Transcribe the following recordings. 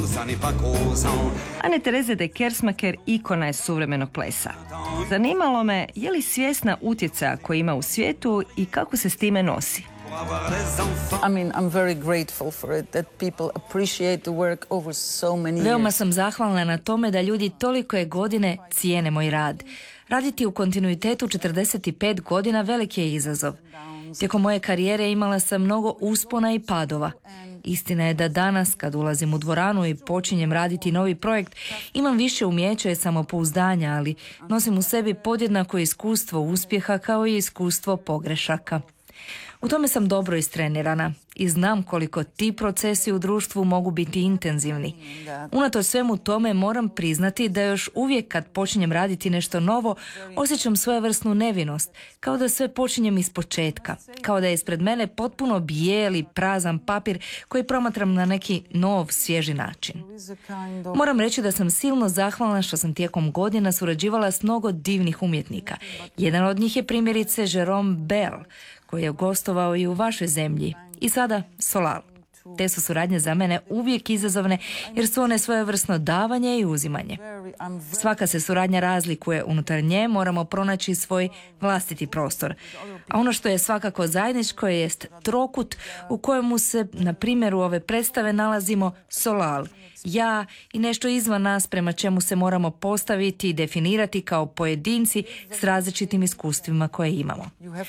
Anne Therese de Kersmaker ikona je suvremenog plesa. Zanimalo me je li svjesna utjecaja koji ima u svijetu i kako se s time nosi. I'm very grateful for it that people appreciate the work over so many years. Veoma sam zahvalna na tome da ljudi toliko je godine cijene moj rad. Raditi u kontinuitetu 45 godina veliki je izazov. Tijekom moje karijere imala sam mnogo uspona i padova. Istina je da danas, kad ulazim u dvoranu i počinjem raditi novi projekt, imam više umijeća i samopouzdanja, ali nosim u sebi podjednako iskustvo uspjeha kao i iskustvo pogrešaka. U tome sam dobro istrenirana i znam koliko ti procesi u društvu mogu biti intenzivni. Unatoč svemu tome moram priznati da još uvijek kad počinjem raditi nešto novo, osjećam svojevrsnu nevinost, kao da sve počinjem ispočetka, kao da je ispred mene potpuno bijeli, prazan papir koji promatram na neki nov, svježi način. Moram reći da sam silno zahvalna što sam tijekom godina surađivala s mnogo divnih umjetnika. Jedan od njih je primjerice Jerome Bell, koji je gostovao i u vašoj zemlji, i sada Solal. Te su suradnje za mene uvijek izazovne jer su one svojevrsno davanje i uzimanje. Svaka se suradnja razlikuje, unutar nje moramo pronaći svoj vlastiti prostor. A ono što je svakako zajedničko jest trokut u kojemu se, na primjeru ove predstave, nalazimo Solal, ja i nešto izvan nas prema čemu se moramo postaviti i definirati kao pojedinci s različitim iskustvima koje imamo.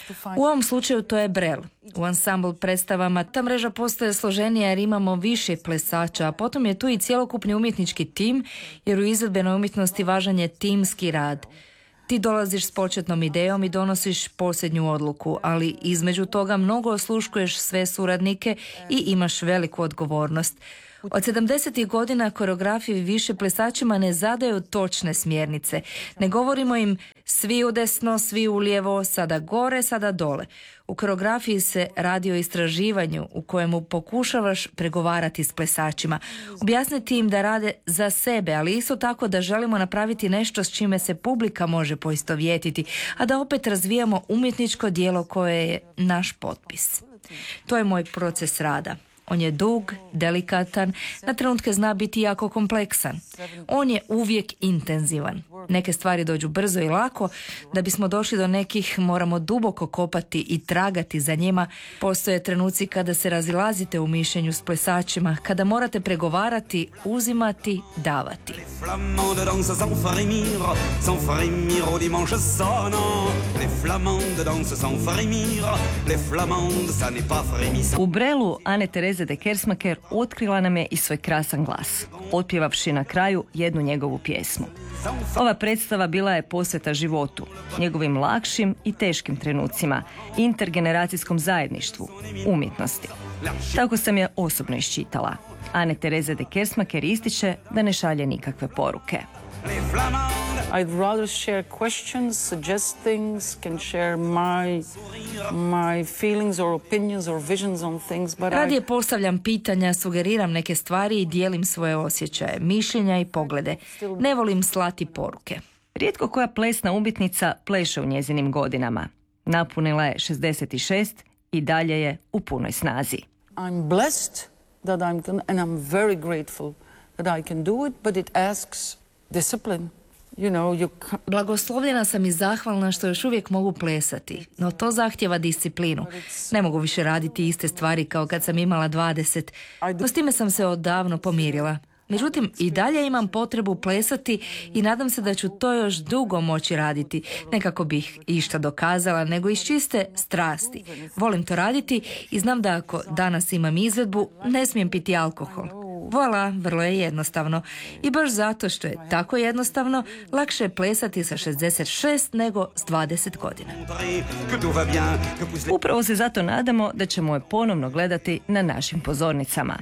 U ovom slučaju to je Brel. U ansambl predstavama ta mreža postaje složenija jer imamo više plesača, a potom je tu i cjelokupni umjetnički tim, jer u izvedbenoj umjetnosti važan je timski rad. Ti dolaziš s početnom idejom i donosiš posljednju odluku, ali između toga mnogo osluškuješ sve suradnike i imaš veliku odgovornost. Od 70. godina koreografi više plesačima ne zadaju točne smjernice. Ne govorimo im svi u desno, svi u lijevo, sada gore, sada dole. U koreografiji se radi o istraživanju u kojemu pokušavaš pregovarati s plesačima, objasniti im da rade za sebe, ali isto tako da želimo napraviti nešto s čime se publika može poistovjetiti, a da opet razvijamo umjetničko djelo koje je naš potpis. To je moj proces rada. On je dug, delikatan, na trenutke zna biti jako kompleksan. On je uvijek intenzivan. Neke stvari dođu brzo i lako, da bismo došli do nekih moramo duboko kopati i tragati za njima. Postoje trenuci kada se razilazite u mišljenju s plesačima, kada morate pregovarati, uzimati, davati. U Brelu Anne Therese de Kersmaker otkrila nam je i svoj krasan glas, otpjevavši na kraju jednu njegovu pjesmu. Ova predstava bila je posveta životu, njegovim lakšim i teškim trenucima, intergeneracijskom zajedništvu, umjetnosti. Tako sam je osobno iščitala. Anne Therese de Kersmaker ističe da ne šalje nikakve poruke. I'd rather share questions, suggest things, can share my feelings or opinions or visions on things, but radije postavljam pitanja, sugeriram neke stvari i dijelim svoje osjećaje, mišljenja i poglede. Ne volim slati poruke. Rijetko koja plesna umjetnica pleše u njezinim godinama. Napunila je 66 i dalje je u punoj snazi. I'm blessed that and I'm very grateful that I can do it, but it asks discipline. Blagoslovljena sam i zahvalna što još uvijek mogu plesati, no to zahtjeva disciplinu. Ne mogu više raditi iste stvari kao kad sam imala 20, no s time sam se odavno pomirila. Međutim, i dalje imam potrebu plesati i nadam se da ću to još dugo moći raditi. Ne kako bih išta dokazala, nego iz čiste strasti. Volim to raditi i znam da ako danas imam izvedbu, ne smijem piti alkohol. Voilà, vrlo je jednostavno. I baš zato što je tako jednostavno, lakše je plesati sa 66 nego s 20 godina. Upravo se zato nadamo da ćemo je ponovno gledati na našim pozornicama.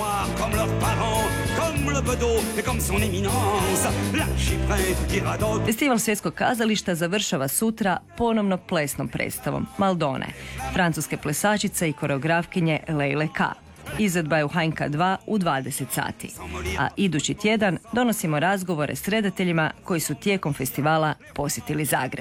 Festival svjetskog kazališta završava sutra ponovno plesnom predstavom Maldone, francuske plesačice i koreografkinje Leile K. Izvedba je u HNK 2 u 20 sati. A idući tjedan donosimo razgovore s redateljima koji su tijekom festivala posjetili Zagreb.